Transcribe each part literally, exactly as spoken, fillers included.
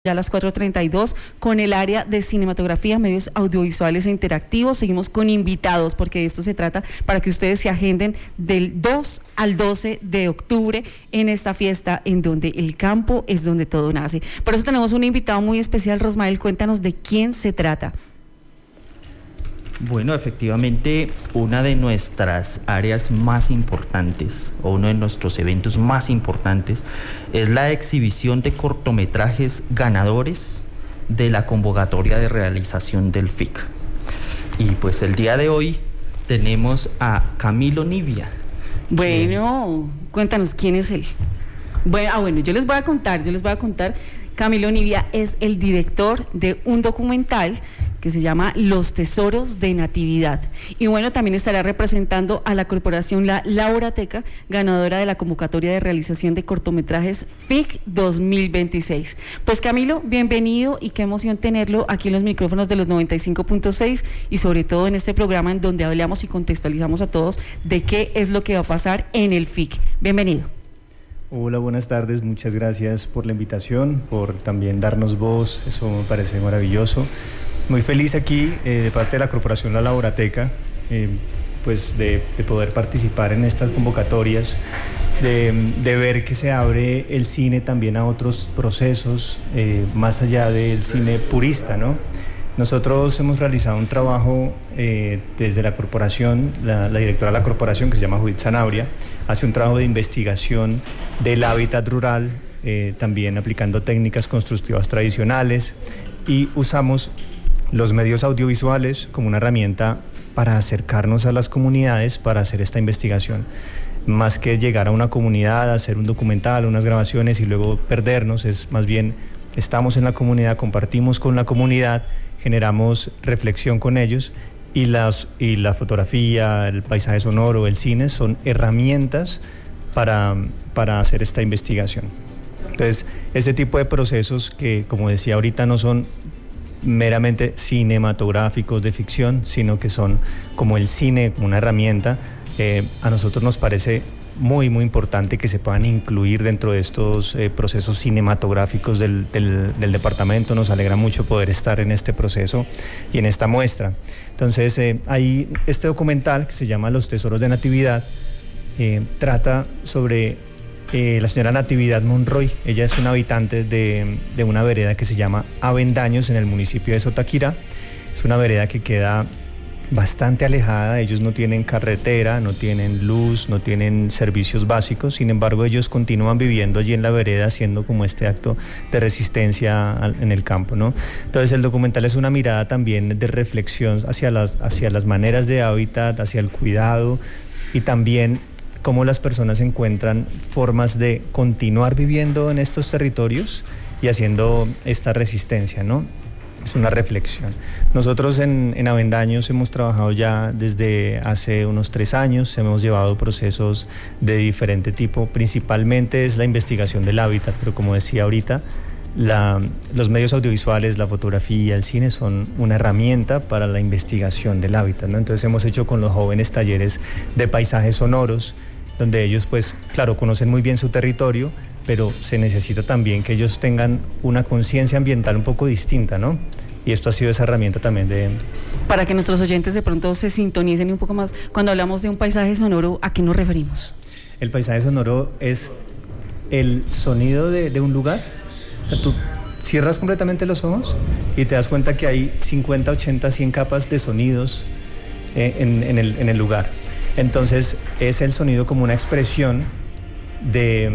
Ya a las cuatro treinta y dos con el área de cinematografía, medios audiovisuales e interactivos. Seguimos con invitados porque de esto se trata, para que ustedes se agenden del dos al doce de octubre en esta fiesta en donde el campo es donde todo nace. Por eso tenemos un invitado muy especial. Rosmael, cuéntanos de quién se trata. Bueno, efectivamente, una de nuestras áreas más importantes, o uno de nuestros eventos más importantes, es la exhibición de cortometrajes ganadores de la convocatoria de realización del F I C. Y pues el día de hoy tenemos a Camilo Nivia. Bueno, ¿quién? Cuéntanos, ¿quién es él? Bueno, ah, bueno, yo les voy a contar, yo les voy a contar. Camilo Nivia es el director de un documental que se llama Los Tesoros de Natividad. Y bueno, también estará representando a la corporación La Laurateca, ganadora de la convocatoria de realización de cortometrajes F I C dos mil veintiséis. Pues Camilo, bienvenido y qué emoción tenerlo aquí en los micrófonos de los noventa y cinco punto seis y sobre todo en este programa en donde hablamos y contextualizamos a todos de qué es lo que va a pasar en el F I C. Bienvenido. Hola, buenas tardes, muchas gracias por la invitación, por también darnos voz, eso me parece maravilloso. Muy feliz aquí eh, de parte de la Corporación La Laurateca, eh, pues de, de poder participar en estas convocatorias, de, de ver que se abre el cine también a otros procesos, eh, más allá del cine purista, ¿no? Nosotros hemos realizado un trabajo eh, desde la corporación, la, la directora de la corporación, que se llama Judith Sanabria, hace un trabajo de investigación del hábitat rural, eh, también aplicando técnicas constructivas tradicionales, y usamos los medios audiovisuales como una herramienta para acercarnos a las comunidades para hacer esta investigación. Más que llegar a una comunidad, hacer un documental, unas grabaciones y luego perdernos, es más bien estamos en la comunidad, compartimos con la comunidad, generamos reflexión con ellos y, las, y la fotografía, el paisaje sonoro, el cine son herramientas para, para hacer esta investigación. Entonces, este tipo de procesos que, como decía ahorita, no son meramente cinematográficos de ficción, sino que son como el cine, como una herramienta, eh, a nosotros nos parece muy, muy importante que se puedan incluir dentro de estos eh, procesos cinematográficos del, del, del departamento. Nos alegra mucho poder estar en este proceso y en esta muestra. Entonces, eh, hay este documental que se llama Los Tesoros de Natividad, eh, trata sobre eh, la señora Natividad Monroy. Ella es una habitante de, de una vereda que se llama Avendaños en el municipio de Sotaquirá. Es una vereda que queda bastante alejada, ellos no tienen carretera, no tienen luz, no tienen servicios básicos, sin embargo ellos continúan viviendo allí en la vereda haciendo como este acto de resistencia en el campo, ¿no? Entonces el documental es una mirada también de reflexión hacia las, hacia las maneras de hábitat, hacia el cuidado y también cómo las personas encuentran formas de continuar viviendo en estos territorios y haciendo esta resistencia, ¿no? Es una reflexión. Nosotros en, en Avendaños hemos trabajado ya desde hace unos tres años, hemos llevado procesos de diferente tipo, principalmente es la investigación del hábitat, pero como decía ahorita, la, los medios audiovisuales, la fotografía, el cine son una herramienta para la investigación del hábitat, ¿no? Entonces hemos hecho con los jóvenes talleres de paisajes sonoros, donde ellos pues claro conocen muy bien su territorio, pero se necesita también que ellos tengan una conciencia ambiental un poco distinta, ¿no? Y esto ha sido esa herramienta también de... Para que nuestros oyentes de pronto se sintonicen un poco más, cuando hablamos de un paisaje sonoro, ¿a qué nos referimos? El paisaje sonoro es el sonido de, de un lugar. O sea, tú cierras completamente los ojos y te das cuenta que hay cincuenta, ochenta, cien capas de sonidos eh, en, en, el, en el lugar. Entonces es el sonido como una expresión de...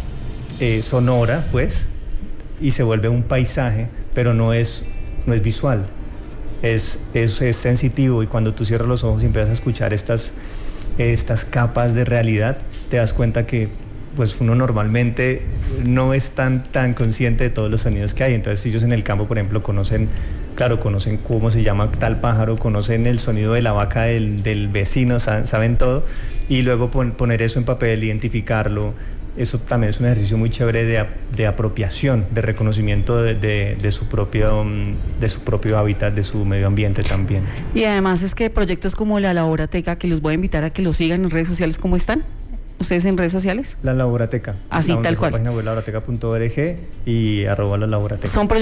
Eh, sonora, pues, y se vuelve un paisaje, pero no es, no es visual, es, es, es sensitivo, y cuando tú cierras los ojos y empiezas a escuchar estas, estas capas de realidad, te das cuenta que pues uno normalmente no es tan, tan consciente de todos los sonidos que hay. Entonces ellos en el campo, por ejemplo, conocen, claro, conocen cómo se llama tal pájaro, conocen el sonido de la vaca del, del vecino, saben, saben todo, y luego pon, poner eso en papel, identificarlo. Eso también es un ejercicio muy chévere de, de apropiación, de reconocimiento de, de, de, su propio, de su propio hábitat, de su medio ambiente también. Y además es que proyectos como La Laurateca, que los voy a invitar a que los sigan en redes sociales, ¿cómo están? ¿Ustedes en redes sociales? La Laborateca. Así, tal cual. Página web laborateca punto org y arroba la Laborateca. Son